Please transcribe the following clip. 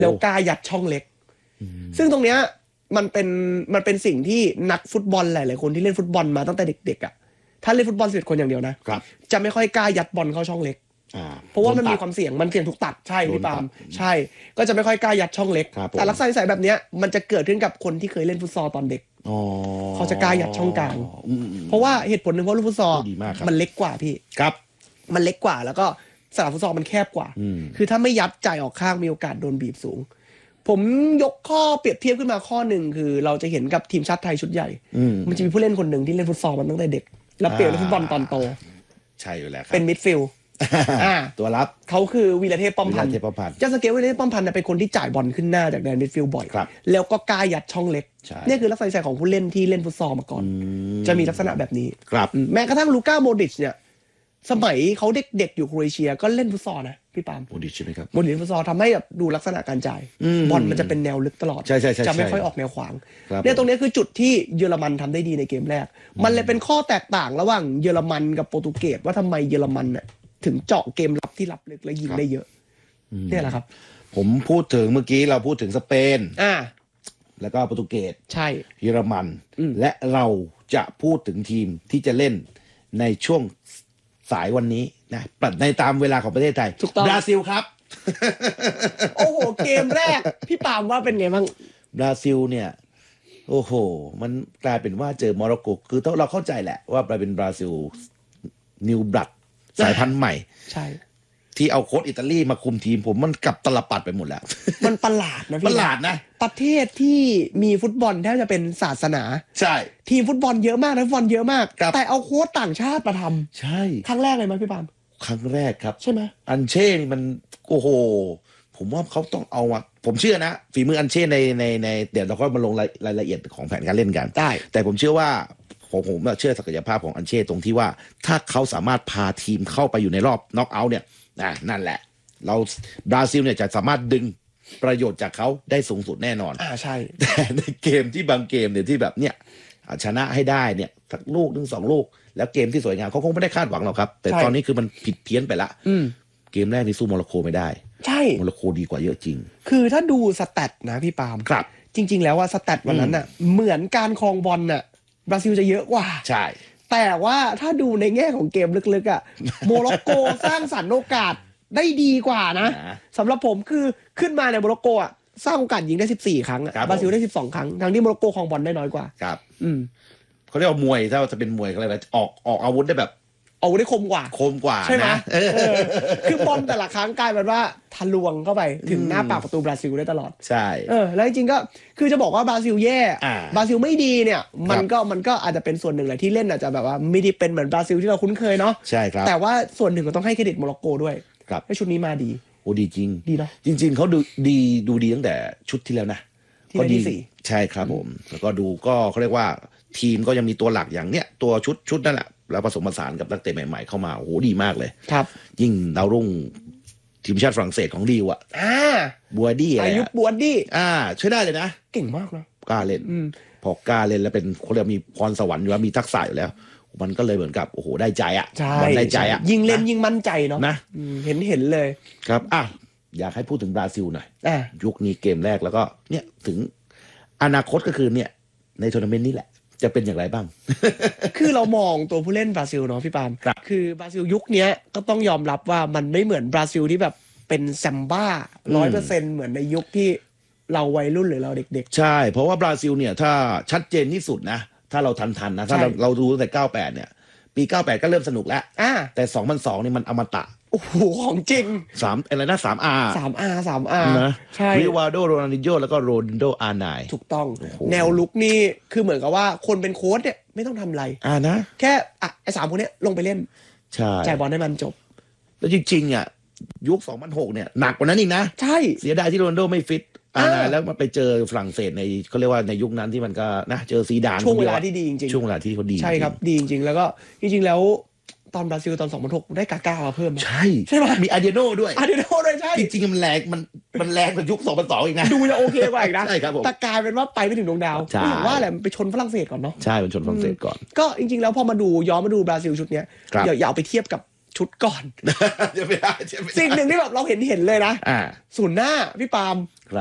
แล้วกล้ายัดช่องเล็กซึ่งตรงเนี้ยมันเป็นสิ่งที่นักฟุตบอลหลายๆคนที่เล่นฟุตบอลมาตั้งแต่เด็กๆอ่ะถ้าเล่นฟุตบอล11 คนอย่างเดียวนะจะไม่ค่อยกล้ายัดบอลเข้าช่องเล็กเพราะว่ามันมีความเสี่ยงถูกตัดใช่พี่ปาล์มใช่ก็จะไม่ค่อยกล้ายัดช่องเล็กแต่ลักษณะนิสัยแบบเนี้ยมันจะเกิดขึ้นกับคนที่เคยเล่นฟุตซอลตอนเด็กเขาจะกล้ายัดช่องกลางเพราะว่าเหตุผลหนึ่งเพราะลูกฟุตซอลมันเล็กกว่าพี่ครับมันเล็กกว่าแล้วก็สนามฟุตซอลมันแคบกว่าคือถ้าไม่ยัดจ่ายออกข้างมีโอกาสโดนบีบสูงผมยกข้อเปรียบเทียบขึ้นมาข้อหนึ่งคือเราจะเห็นกับทีมชาติไทยชุดใหญ่มันจะมีผู้เล่นคนหนึ่งที่เล่นฟุตซอลมันตั้งแต่เด็กแล้วเปลี่ยนเป็นฟุตบอลตอนโตใช่อยู่แล้วครับเป็นมิดฟิลด์ตัวรับเขาคือวีระเทพป้อมพันธ์จะสังเกตว่าวีระเทพป้อมพันธ์เป็นคนที่จ่ายบอลขึ้นหน้าจากแดนมิดฟิลด์บ่อยแล้วก็กล้ายัดช่องเล็กนี่คือลักษณะนิสัยของผู้เล่นที่เล่นฟุตซอลมาก่อนจะมีลักษณะแบบนี้แม้กระทั่งลูก้าโมดริชเนี่ยสมัยเขาเด็กๆอยู่โครเอเชียก็เล่นฟุตซอลนะพี่ปาล์มโมดริชใช่ไหมครับโมดริชฟุตซอลทำให้แบบดูลักษณะการจ่ายบอลมันจะเป็นแนวลึกตลอดจะไม่ค่อยออกแนวขวางเนี่ยตรงนี้คือจุดที่เยอรมันทำได้ดีในเกมแรกมันเลยเป็นข้อแตกต่างระหว่างเยอรมันกับโปรตุเกสว่าทำไมเยอรมันเนี่ยถึงเจาะเกมรับที่รับลึกและยิงได้เยอะเนี่ยแหละครับผมพูดถึงเมื่อกี้เราพูดถึงสเปนแล้วก็โปรตุเกสใช่เยอรมันและเราจะพูดถึงทีมที่จะเล่นในช่วงสายวันนี้นะในตามเวลาของประเทศไทยบราซิลครับโอ้โหเกมแรกพี่ปามว่าเป็นไงบ้างบราซิลเนี่ยโอ้โหมันกลายเป็นว่าเจอโมร็อกโกคือเราเข้าใจแหละว่าเป็นบราซิลนิวบลัดสายพันธุ์ใหม่ใช่ที่เอาโค้ชอิตาลีมาคุมทีมผมมันกลับตลปัดไปหมดแล้วมันประหลาดนะพี่ประหลาดนะประเทศที่มีฟุตบอลแทบจะเป็นศาสนาใช่ทีมฟุตบอลเยอะมากนะฟุตบอลเยอะมากแต่เอาโค้ชต่างชาติมาทำใช่ครั้งแรกเลยไหมพี่ปามครั้งแรกครับใช่ไหมอันเช่นี่มันโอ้โหผมว่าเขาต้องเอามาผมเชื่อนะฝีมืออันเช่ในเดี๋ยวเราก็มาลงรายละเอียดของแผนการเล่นกันได้แต่ผมเชื่อว่าผมเชื่อศักยภาพของอันเช่ตรงที่ว่าถ้าเขาสามารถพาทีมเข้าไปอยู่ในรอบน็อกเอาท์เนี่ยนั่นแหละเราบราซิลเนี่ยจะสามารถดึงประโยชน์จากเขาได้สูงสุดแน่นอนใช่แต่ในเกมที่บางเกมเนี่ยที่แบบเนี่ยชนะให้ได้เนี่ยสักลูกนึง2 ลูกแล้วเกมที่สวยงามเขาคงไม่ได้คาดหวังหรอกครับแต่ตอนนี้คือมันผิดเพี้ยนไปละเกมแรกนี่สู้โมร็อกโกไม่ได้ใช่โมร็อกโกดีกว่าเยอะจริงคือถ้าดูสแตทนะพี่ปาล์มครับจริงๆแล้วว่าสแตทวันนั้นน่ะเหมือนการครองบอลน่ะบราซิลจะเยอะกว่าใช่แต่ว่าถ้าดูในแง่ของเกมลึกๆอ่ะโมร็อกโกสร้างสรรค์โอกาสได้ดีกว่านะสำหรับผมคือขึ้นมาในโมร็อกโกอ่ะสร้างโอกาสยิงได้14 ครั้งบราซิลได้12 ครั้งทั้งที่โมร็อกโกครองบอลได้น้อยกว่าครับเขาเรียกว่ามวยถ้าจะเป็นมวยอะไรออกอาวุธได้แบบอาวุธได้คมกว่าใช่ไหมคือบอลแต่ละครั้งกลายเป็นว่าทะลวงเข้าไปถึงหน้าปากประตูบราซิลได้ตลอดใช่แล้วจริงๆก็คือจะบอกว่าบราซิลแย่บราซิลไม่ดีเนี่ยมันก็อาจจะเป็นส่วนหนึ่งแหละที่เล่นอาจจะแบบว่าไม่ได้เป็นเหมือนบราซิลที่เราคุ้นเคยเนาะใช่ครับแต่ว่าส่วนหนึ่งก็ต้องให้เครดิตโมร็อกโกด้วยให้ชุดนี้มาดีโอ้ดีจริงดีเนาะจริงๆเขาดูดีตั้งแต่ชุดที่แล้วนะก็ดีใช่ครับผมแล้วก็ดูก็เขาเรียกว่าทีมก็ยังมีตัวหลักอย่างเนี้ยตัวชุดนั่นแหละแล้วผสมผสานกับนักเตะใหม่ๆเข้ามาโอ้โหดีมากเลยครับยิ่งดาวรุ่งทีมชาติฝรั่งเศสของดิวบัวดี้อายุบัวดี้ช่วยได้เลยนะเก่งมากนะกล้าเล่นพอกล้าเล่นแล้วเป็นคนเรียกมีพรสวรรค์อยู่แล้วมีทักษะอยู่แล้วมันก็เลยเหมือนกับโอ้โหได้ใจมันได้ใจยิ่งเล่นยิ่งมั่นใจเนาะนะเห็นเลยครับอยากให้พูดถึงบราซิลหน่อยยุคนี้เกมแรกแล้วก็เนี่ยถึงอนาคตก็คือเนี่ยในทัวร์นาเมนต์นี้แหละจะเป็นอย่างไรบ้างคือเรามองตัวผู้เล่นบราซิลเนาะพี่ปาล์มคือบราซิลยุคนี้ก็ต้องยอมรับว่ามันไม่เหมือนบราซิลที่แบบเป็นแซมบ้า 100% เหมือนในยุคที่เราวัยรุ่นหรือเราเด็กๆใช่เพราะว่าบราซิลเนี่ยถ้าชัดเจนที่สุดนะถ้าเราทันนะถ้าเราดูตั้งแต่98เนี่ยปี98ก็เริ่มสนุกแล้วแต่2002นี่มันอมตะโอ้โหของจริงอะไรนะ 3R นะใช่ริวาโดโรนัลดินโญ่แล้วก็โรนัลโดอาร์ไนถูกต้องแนวลุกนี่คือเหมือนกับว่าคนเป็นโค้ชเนี่ยไม่ต้องทำอะไรนะแค่ไอ้3 คนนี้ลงไปเล่นใช่จ่ายบอลให้มันจบแล้วจริงๆอ่ะยุค2006เนี่ยหนักกว่านั้นอีกนะใช่เสียดายที่โรนัลโดไม่ฟิตแล้วมาไปเจอฝรั่งเศสในเขาเรียกว่าในยุคนั้นที่มันก็นะเจอซีดานช่วงเวลาที่ดีจริงๆช่วงเวลาที่เขาดีใช่ครับดีจริงๆแล้วก็จริงๆแล้วตอนบราซิลตอน2006ได้กาก้ามาเพิ่มใช่ไหมมีอาร์เดโน่ด้วยใช่จริงๆมันแรงมันแรงกว่ายุค2002อีกนะดูจะโอเคกว่าอีกนะใช่ครับผมแต่กลายเป็นว่าไปไม่ถึงดวงดาวผมว่าแหละมันไปชนฝรั่งเศสก่อนเนาะใช่มันชนฝรั่งเศสก่อนก็จริงๆแล้วพอมาดูย้อนมาดูบราซิลชุดเนี้ยอย่าเอาไปเทียบกับชุดก่อนจะไม่ได้จะไม่ได้สิ่งหนึ่งที่แบบเราเห็นเลยนะอ่าศูนย์หน้าพี่ปาล์ม